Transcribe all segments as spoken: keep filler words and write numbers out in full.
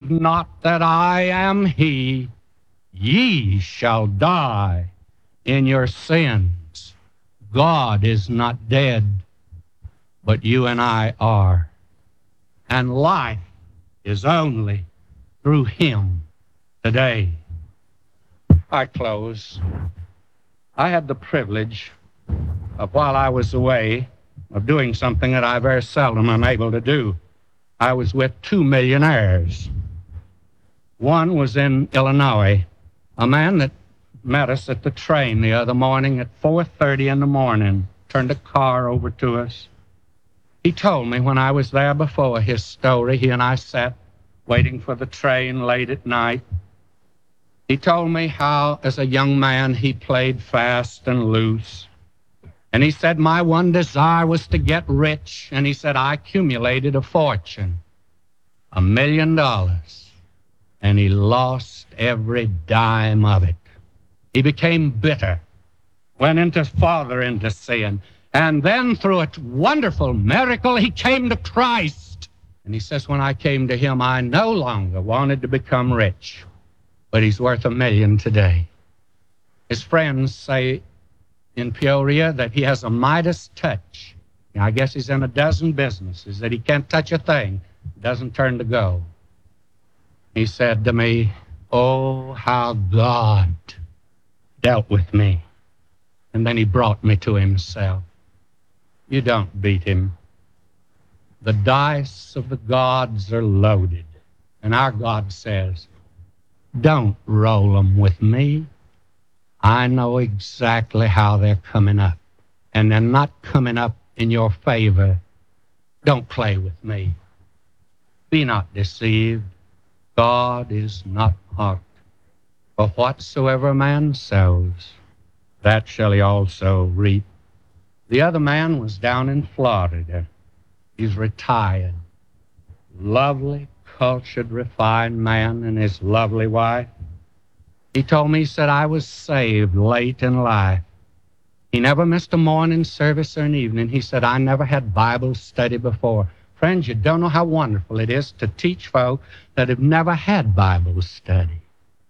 believe not that I am he, ye shall die in your sins. God is not dead, but you and I are. And life is only through him today. I close. I had the privilege of, while I was away, of doing something that I very seldom am able to do. I was with two millionaires. One was in Illinois, a man that met us at the train the other morning at four thirty in the morning, turned a car over to us. He told me when I was there before his story. He and I sat waiting for the train late at night. He told me how, as a young man, he played fast and loose. And he said, my one desire was to get rich. And he said, I accumulated a fortune, a million dollars. And he lost every dime of it. He became bitter, went into farther into sin. And then through a wonderful miracle, he came to Christ. And he says, when I came to him, I no longer wanted to become rich. But he's worth a million today. His friends say in Peoria that he has a Midas touch. I guess he's in a dozen businesses, that he can't touch a thing, doesn't turn to gold. He said to me, oh, how God dealt with me. And then he brought me to himself. You don't beat him. The dice of the gods are loaded. And our God says, don't roll them with me. I know exactly how they're coming up. And they're not coming up in your favor. Don't play with me. Be not deceived. God is not mocked. For whatsoever a man sows, that shall he also reap. The other man was down in Florida. He's retired. Lovely, cultured, refined man and his lovely wife. He told me, he said, I was saved late in life. He never missed a morning service or an evening. He said, I never had Bible study before. Friends, you don't know how wonderful it is to teach folk that have never had Bible study.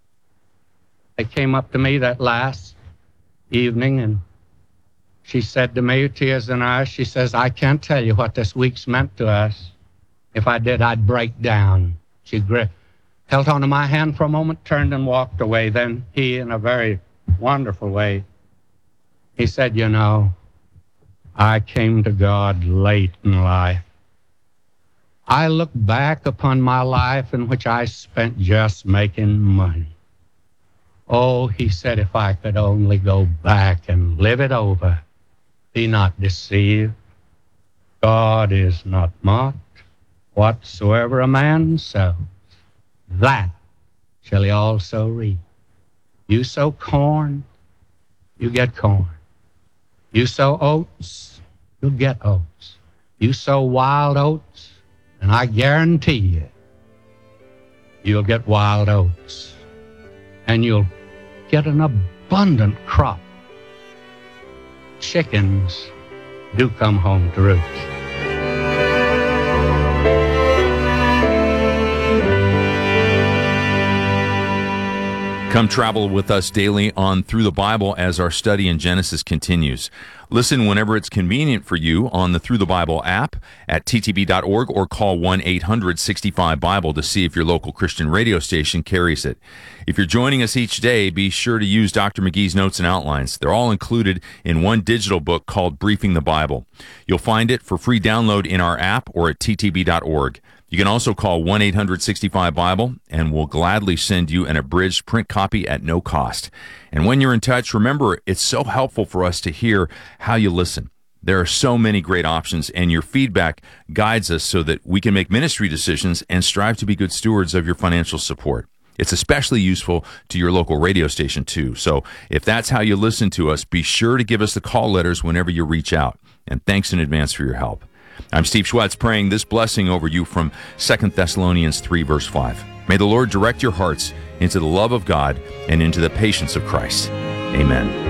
They came up to me that last evening, and she said to me, tears in her eyes, she says, I can't tell you what this week's meant to us. If I did, I'd break down. She gripped, held onto my hand for a moment, turned and walked away. Then he, in a very wonderful way, he said, you know, I came to God late in life. I look back upon my life in which I spent just making money. Oh, he said, if I could only go back and live it over. Be not deceived. God is not mocked. Whatsoever a man sows, that shall he also reap. You sow corn, you get corn. You sow oats, you'll get oats. You sow wild oats, and I guarantee you, you'll get wild oats. And you'll get an abundant crop. Chickens do come home to roost. Come travel with us daily on Through the Bible as our study in Genesis continues. Listen whenever it's convenient for you on the Through the Bible app at T T B dot org or call one eight hundred sixty-five Bible to see if your local Christian radio station carries it. If you're joining us each day, be sure to use Doctor McGee's notes and outlines. They're all included in one digital book called Briefing the Bible. You'll find it for free download in our app or at T T B dot org. You can also call one eight hundred sixty-five Bible, and we'll gladly send you an abridged print copy at no cost. And when you're in touch, remember, it's so helpful for us to hear how you listen. There are so many great options, and your feedback guides us so that we can make ministry decisions and strive to be good stewards of your financial support. It's especially useful to your local radio station, too. So if that's how you listen to us, be sure to give us the call letters whenever you reach out. And thanks in advance for your help. I'm Steve Schwetz, praying this blessing over you from Second Thessalonians three, verse five. May the Lord direct your hearts into the love of God and into the patience of Christ. Amen.